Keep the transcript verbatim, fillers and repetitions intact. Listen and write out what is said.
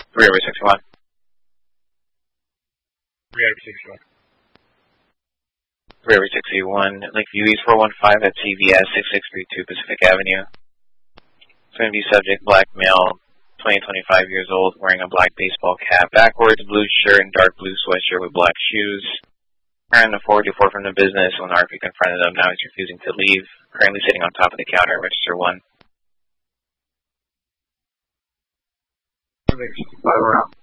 three over sixty-one. three over sixty-one. three over sixty-one, Lakeview East four one five at C V S six six three two Pacific Avenue. It's going to be subject black male, twenty to twenty-five years old, wearing a black baseball cap backwards, blue shirt, and dark blue sweatshirt with black shoes. Currently the four two four from the business. When the R P confronted him, now he's refusing to leave. Currently sitting on top of the counter at register one. sixty-five around.